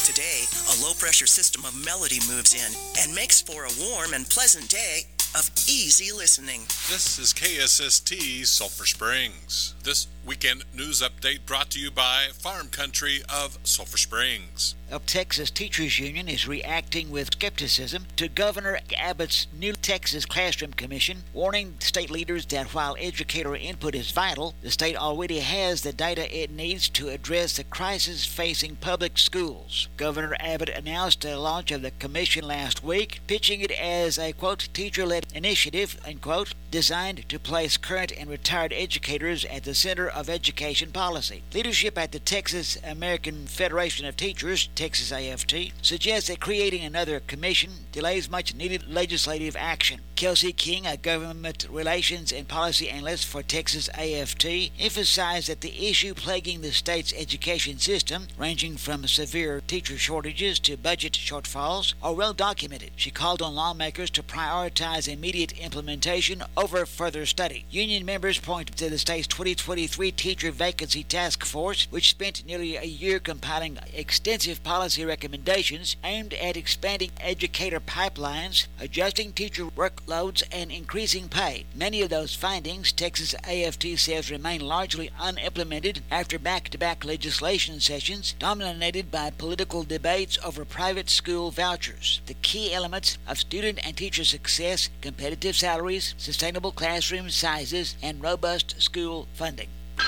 Today, a low-pressure system of melody moves in and makes for a warm and pleasant day of easy listening. This is KSST Sulphur Springs. This weekend news update brought to you by Farm Country of Sulphur Springs. The Texas Teachers Union is reacting with skepticism to Governor Abbott's new Texas Classroom Commission, warning state leaders that while educator input is vital, the state already has the data it needs to address the crisis facing public schools. Governor Abbott announced the launch of the commission last week, pitching it as a, quote, teacher-led initiative, unquote, designed to place current and retired educators at the center of education policy. Leadership at the Texas American Federation of Teachers, Texas AFT, suggests that creating another commission delays much needed legislative action. Kelsey King, a government relations and policy analyst for Texas AFT, emphasized that the issue plaguing the state's education system, ranging from severe teacher shortages to budget shortfalls, are well documented. She called on lawmakers to prioritize immediate implementation over further study. Union members point to the state's 2023 Teacher Vacancy Task Force, which spent nearly a year compiling extensive policy recommendations aimed at expanding educator pipelines, adjusting teacher workloads, and increasing pay. Many of those findings, Texas AFT says, remain largely unimplemented after back-to-back legislation sessions dominated by political debates over private school vouchers. The key elements of student and teacher success, competitive salaries, sustainable classroom sizes, and robust school funding.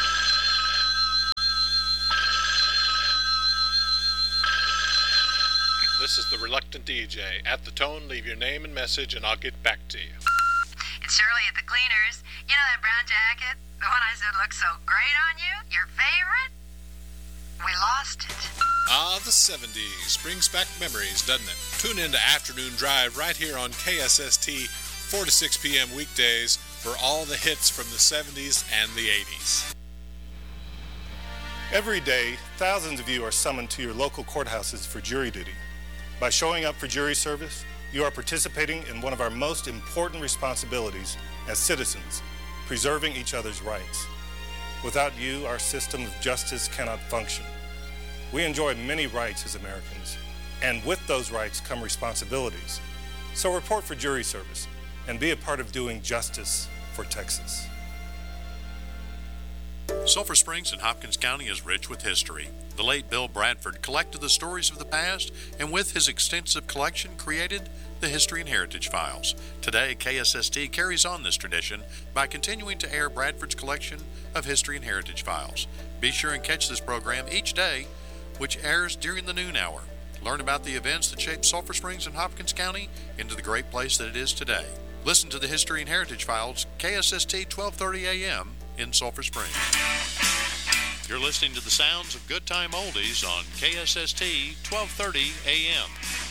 This is the Reluctant DJ. At the tone, leave your name and message, and I'll get back to you. It's Shirley at the Cleaners. You know that brown jacket? The one I said looked so great on you? Your favorite? We lost it. Ah, the 70s brings back memories, doesn't it? Tune in to Afternoon Drive right here on KSST, 4 to 6 p.m. weekdays for all the hits from the 70s and the 80s. Every day, thousands of you are summoned to your local courthouses for jury duty. By showing up for jury service, you are participating in one of our most important responsibilities as citizens, preserving each other's rights. Without you, our system of justice cannot function. We enjoy many rights as Americans, and with those rights come responsibilities. So report for jury service and be a part of doing justice for Texas. Sulphur Springs in Hopkins County is rich with history. The late Bill Bradford collected the stories of the past and with his extensive collection created the History and Heritage Files. Today, KSST carries on this tradition by continuing to air Bradford's collection of History and Heritage Files. Be sure and catch this program each day, which airs during the noon hour. Learn about the events that shaped Sulphur Springs and Hopkins County into the great place that it is today. Listen to the History and Heritage Files, KSST 1230 AM in Sulphur Springs. You're listening to the sounds of Good Time Oldies on KSST 1230 AM.